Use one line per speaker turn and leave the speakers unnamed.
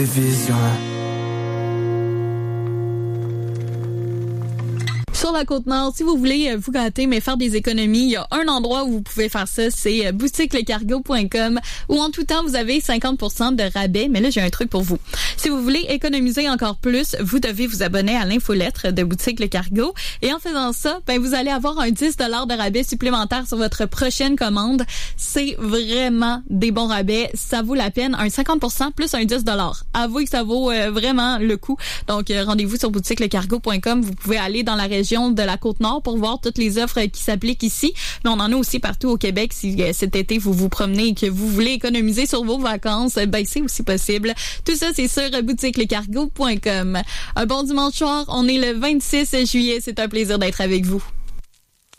Vision.
Sur la Côte-Nord, si vous voulez vous gâter mais faire des économies, il y a un endroit où vous pouvez faire ça, c'est boutiquelecargo.com, où en tout temps vous avez 50% de rabais. Mais là, j'ai un truc pour vous. Si vous voulez économiser encore plus, vous devez vous abonner à l'infolettre de Boutique Le Cargo. Et en faisant ça, vous allez avoir un 10$ de rabais supplémentaire sur votre prochaine commande. C'est vraiment des bons rabais. Ça vaut la peine. Un 50% plus un 10$. Avouez que ça vaut vraiment le coup. Donc, rendez-vous sur boutiquelecargo.com. Vous pouvez aller dans la région de la Côte-Nord pour voir toutes les offres qui s'appliquent ici. Mais on en a aussi partout au Québec. Si cet été, vous vous promenez et que vous voulez économiser sur vos vacances, c'est aussi possible. Tout ça, c'est sur boutiquelecargo.com. Un bon dimanche soir. On est le 26 juillet. C'est un plaisir d'être avec vous.